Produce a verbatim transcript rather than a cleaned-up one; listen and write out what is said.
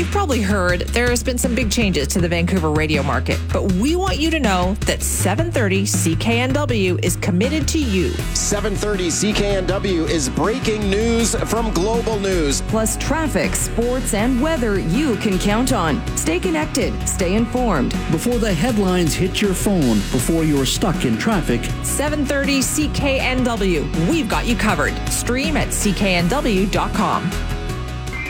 You've probably heard there's been some big changes to the Vancouver radio market, but we want you to know that seven thirty C K N W is committed to you. seven thirty C K N W is breaking news from Global News. Plus traffic, sports, and weather you can count on. Stay connected. Stay informed. Before the headlines hit your phone, before you're stuck in traffic, seven thirty C K N W. We've got you covered. Stream at C K N W dot com.